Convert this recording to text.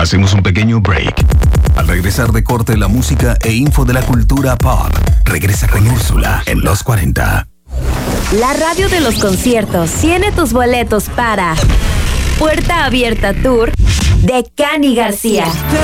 Hacemos un pequeño break. Al regresar de corte, la música e info de la cultura pop. Regresa con Úrsula en los 40. La radio de los conciertos tiene tus boletos para Puerta Abierta Tour de Cani García.